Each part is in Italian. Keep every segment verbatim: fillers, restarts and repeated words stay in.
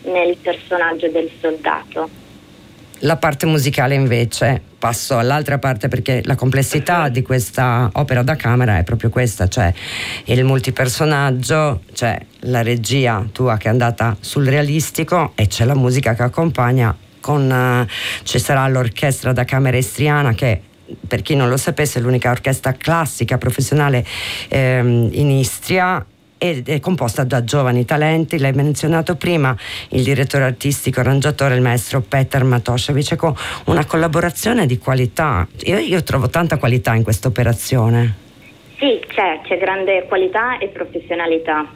nel personaggio del soldato. La parte musicale invece, passo all'altra parte, perché la complessità di questa opera da camera è proprio questa, cioè il multipersonaggio, c'è la regia tua che è andata sul realistico e c'è la musica che accompagna, con uh, ci sarà l'orchestra da camera istriana che, per chi non lo sapesse, è l'unica orchestra classica professionale ehm, in Istria, ed è composta da giovani talenti. L'hai menzionato prima, il direttore artistico, arrangiatore, il maestro Petar Matošević. Ecco, una collaborazione di qualità. Io, io trovo tanta qualità in questa operazione. Sì, c'è, c'è grande qualità e professionalità.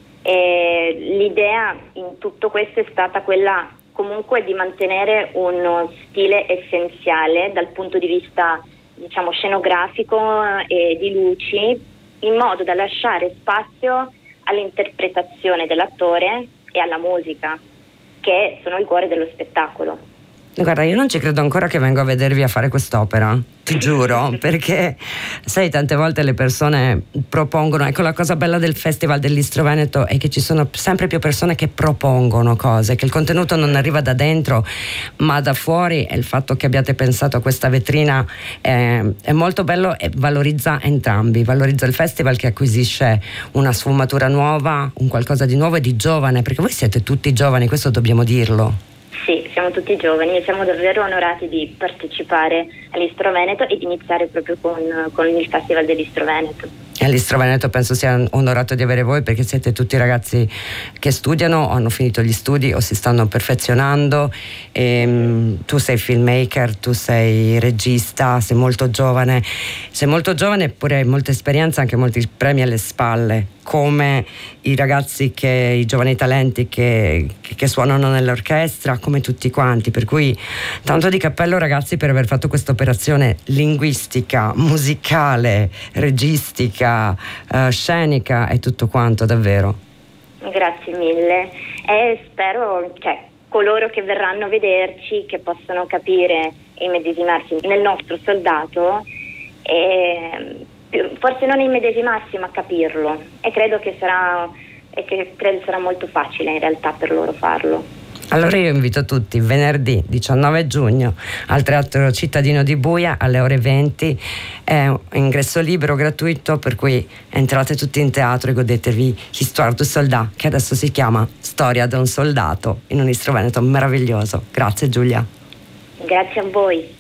E l'idea in tutto questo è stata quella comunque di mantenere uno stile essenziale dal punto di vista, diciamo, scenografico e di luci, in modo da lasciare spazio all'interpretazione dell'attore e alla musica, che sono il cuore dello spettacolo. Guarda, io non ci credo ancora che vengo a vedervi a fare quest'opera, ti giuro, perché sai, tante volte le persone propongono, ecco, la cosa bella del Festival dell'Istro Veneto è che ci sono sempre più persone che propongono cose, che il contenuto non arriva da dentro ma da fuori, e il fatto che abbiate pensato a questa vetrina è, è molto bello e valorizza entrambi, valorizza il festival che acquisisce una sfumatura nuova, un qualcosa di nuovo e di giovane, perché voi siete tutti giovani, questo dobbiamo dirlo. Sì, siamo tutti giovani e siamo davvero onorati di partecipare all'Istro Veneto e di iniziare proprio con, con il Festival dell'Istro Veneto. E l'Istro Veneto penso sia onorato di avere voi, perché siete tutti ragazzi che studiano o hanno finito gli studi o si stanno perfezionando. E, um, tu sei filmmaker, tu sei regista, sei molto giovane, sei molto giovane eppure hai molta esperienza, anche molti premi alle spalle, come i ragazzi, che i giovani talenti che, che, che suonano nell'orchestra, come tutti quanti, per cui tanto di cappello ragazzi per aver fatto questa operazione linguistica, musicale, registica, Uh, scenica e tutto quanto, davvero. Grazie mille e spero, cioè, coloro che verranno a vederci che possano capire e immedesimarsi nel nostro soldato, e forse non immedesimarsi ma capirlo, e credo che sarà e che credo sarà molto facile in realtà per loro farlo. Allora io invito tutti venerdì diciannove giugno al Teatro Cittadino di Buia alle ore venti, è ingresso libero, gratuito, per cui entrate tutti in teatro e godetevi Histoire du Soldat, che adesso si chiama Storia da un soldato, in un Istro Veneto meraviglioso. Grazie Giulia. Grazie a voi.